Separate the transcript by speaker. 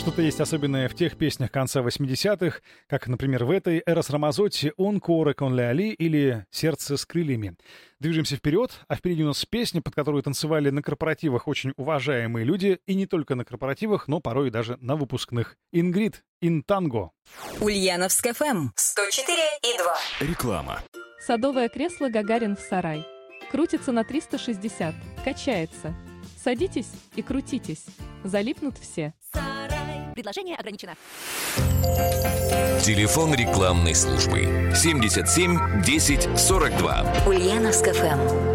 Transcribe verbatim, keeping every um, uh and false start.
Speaker 1: Что-то есть особенное в тех песнях конца восьмидесятых, как, например, в этой «Эрос Рамазотти», «Он коре кон ле али» или «Сердце с крыльями». Движемся вперед, а впереди у нас песня, под которую танцевали на корпоративах очень уважаемые люди, и не только на корпоративах, но порой даже на выпускных. Ингрид, «Ин танго».
Speaker 2: Ульяновск эф эм сто четыре и два.
Speaker 3: Реклама.
Speaker 4: Садовое кресло «Гагарин» в сарай. Крутится на триста шестьдесят, качается. Садитесь и крутитесь. Залипнут все.
Speaker 2: Предложение ограничено.
Speaker 3: Телефон рекламной службы семьдесят семь десять сорок два.
Speaker 2: Ульяновск эф эм.